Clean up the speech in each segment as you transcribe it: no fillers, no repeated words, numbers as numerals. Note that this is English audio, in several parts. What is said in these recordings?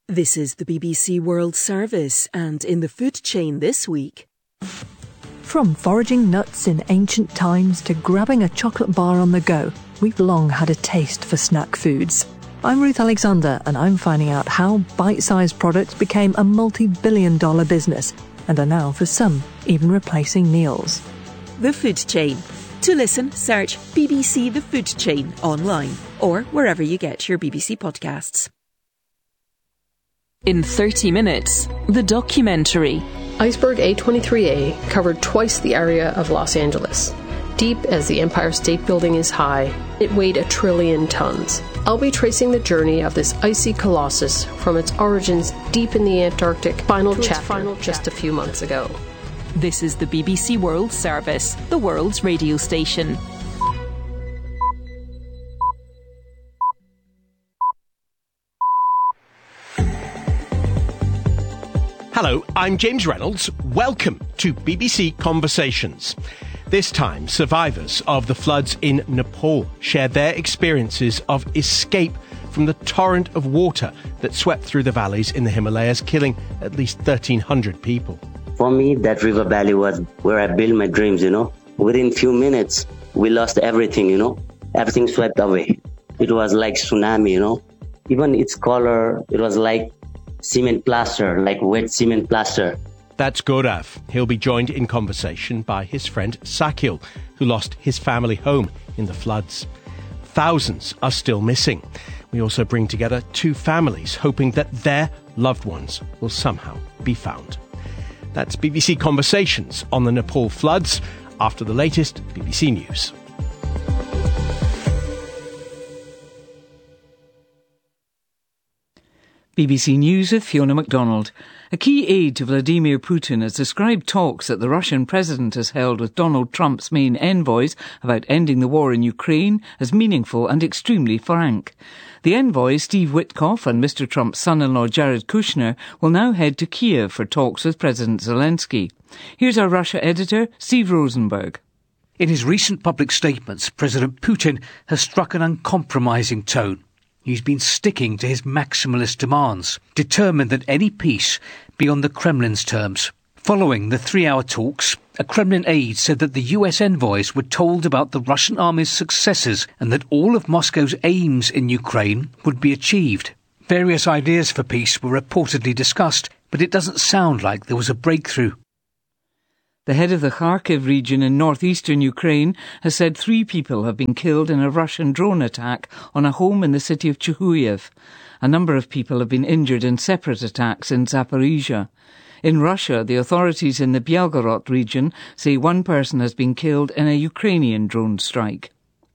This is the BBC World Service, and in the food chain this week... From foraging nuts in ancient times to grabbing a chocolate bar on the go, we've long had a taste for snack foods. I'm Ruth Alexander, and I'm finding out how bite-sized products became a multi-billion-dollar business and are now, for some, even replacing meals. The Food Chain. To listen, search BBC The Food Chain online or wherever you get your BBC podcasts. In 30 minutes, the documentary. Iceberg A23A covered twice the area of Los Angeles. Deep as the Empire State Building is high, it weighed 1 trillion tons. I'll be tracing the journey of this icy colossus from its origins deep in the Antarctic final chapter just a few months ago. This is the BBC World Service, the world's radio station. Hello, I'm James Reynolds. Welcome to BBC Conversations. This time, survivors of the floods in Nepal share their experiences of escape from the torrent of water that swept through the valleys in the Himalayas, killing at least 1,300 people. For me, that river valley was where I built my dreams, Within few minutes, we lost everything, Everything swept away. It was like tsunami, Even its color, it was like cement plaster, like wet cement plaster. That's Gaurav. He'll be joined in conversation by his friend Sakil, who lost his family home in the floods. Thousands are still missing. We also bring together two families, hoping that their loved ones will somehow be found. That's BBC Conversations on the Nepal floods after the latest BBC News. BBC News with Fiona MacDonald. A key aide to Vladimir Putin has described talks that the Russian president has held with Donald Trump's main envoys about ending the war in Ukraine as meaningful and extremely frank. The envoys, Steve Witkoff and Mr. Trump's son-in-law Jared Kushner, will now head to Kiev for talks with President Zelensky. Here's our Russia editor, Steve Rosenberg. In his recent public statements, President Putin has struck an uncompromising tone. He's been sticking to his maximalist demands, determined that any peace be on the Kremlin's terms. Following the 3-hour talks, a Kremlin aide said that the US envoys were told about the Russian army's successes and that all of Moscow's aims in Ukraine would be achieved. Various ideas for peace were reportedly discussed, but it doesn't sound like there was a breakthrough. The head of the Kharkiv region in northeastern Ukraine has said 3 people have been killed in a Russian drone attack on a home in the city of Chuhuyev. A number of people have been injured in separate attacks in Zaporizhia. In Russia, the authorities in the Belgorod region say 1 person has been killed in a Ukrainian drone strike.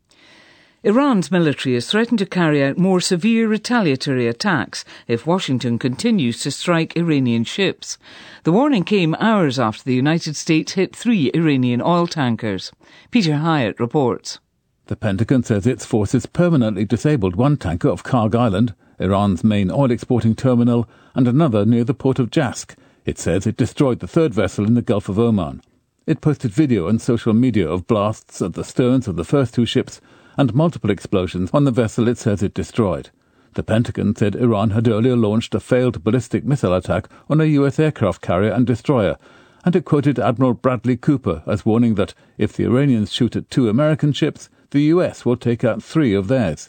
Iran's military has threatened to carry out more severe retaliatory attacks if Washington continues to strike Iranian ships. The warning came hours after the United States hit 3 Iranian oil tankers. Peter Hyatt reports. The Pentagon says its forces permanently disabled 1 tanker off Karg Island, Iran's main oil-exporting terminal, and another near the port of Jask. It says it destroyed the 3rd vessel in the Gulf of Oman. It posted video on social media of blasts at the sterns of the first 2 ships and multiple explosions on the vessel it says it destroyed. The Pentagon said Iran had earlier launched a failed ballistic missile attack on a US aircraft carrier and destroyer, and it quoted Admiral Bradley Cooper as warning that if the Iranians shoot at 2 American ships, the US will take out 3 of theirs.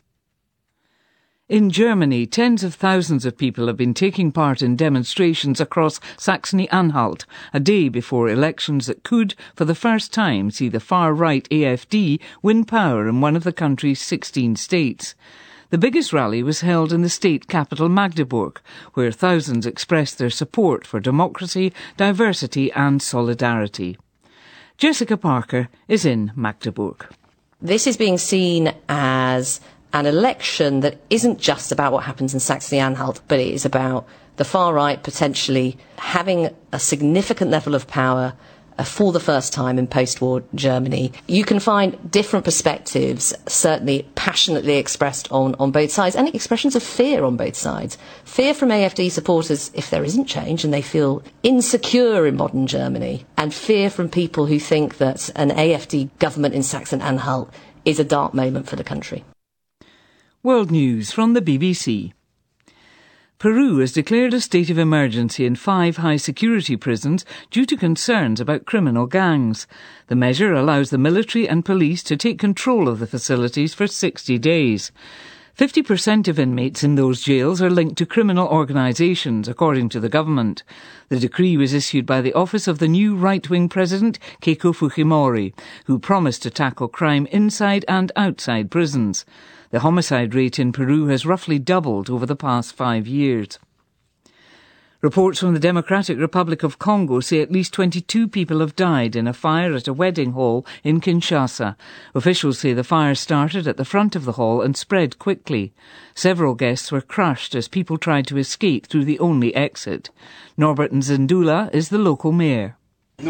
In Germany, tens of thousands of people have been taking part in demonstrations across Saxony-Anhalt, a day before elections that could, for the first time, see the far-right AfD win power in one of the country's 16 states. The biggest rally was held in the state capital Magdeburg, where thousands expressed their support for democracy, diversity and solidarity. Jessica Parker is in Magdeburg. This is being seen as an election that isn't just about what happens in Saxony-Anhalt, but it is about the far right potentially having a significant level of power for the first time in post-war Germany. You can find different perspectives, certainly passionately expressed on both sides, and expressions of fear on both sides. Fear from AfD supporters if there isn't change and they feel insecure in modern Germany, and fear from people who think that an AfD government in Saxony-Anhalt is a dark moment for the country. World News from the BBC. Peru has declared a state of emergency in 5 high-security prisons due to concerns about criminal gangs. The measure allows the military and police to take control of the facilities for 60 days. 50% of inmates in those jails are linked to criminal organisations, according to the government. The decree was issued by the office of the new right-wing president, Keiko Fujimori, who promised to tackle crime inside and outside prisons. The homicide rate in Peru has roughly doubled over the past 5 years. Reports from the Democratic Republic of Congo say at least 22 people have died in a fire at a wedding hall in Kinshasa. Officials say the fire started at the front of the hall and spread quickly. Several guests were crushed as people tried to escape through the only exit. Norbert Nzindula is the local mayor. We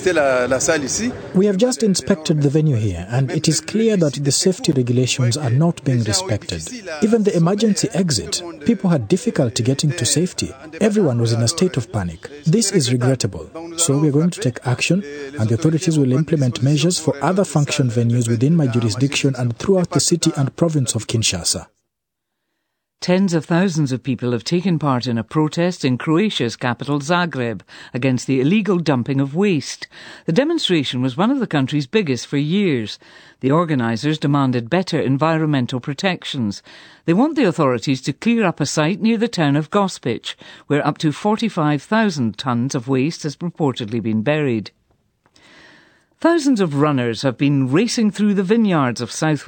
have just inspected the venue here, and it is clear that the safety regulations are not being respected. Even the emergency exit, people had difficulty getting to safety. Everyone was in a state of panic. This is regrettable. So we are going to take action, and the authorities will implement measures for other function venues within my jurisdiction and throughout the city and province of Kinshasa. Tens of thousands of people have taken part in a protest in Croatia's capital Zagreb against the illegal dumping of waste. The demonstration was one of the country's biggest for years. The organisers demanded better environmental protections. They want the authorities to clear up a site near the town of Gospic, where up to 45,000 tonnes of waste has reportedly been buried. Thousands of runners have been racing through the vineyards of South